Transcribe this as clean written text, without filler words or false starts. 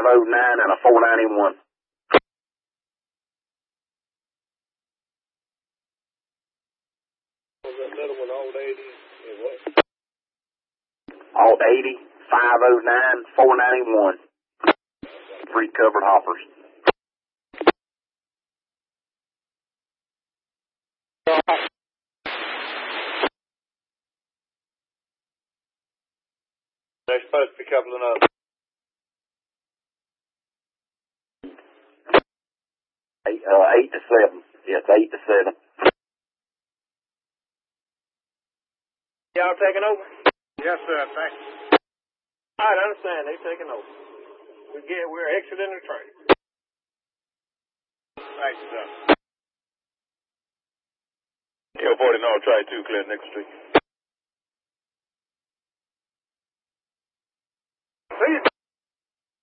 509 and a 491. Was that middle one alt 80 and what? Alt 80, 509, 491. 3 covered hoppers. They're supposed to be coupling up. 8 to 7. Yes, 8 to 7. Y'all taking over? Yes, sir. Thanks. All right, I understand. They taking over. We're exiting the train. Thanks, sir. Yo, 40 North, try 2, clear next street. Please.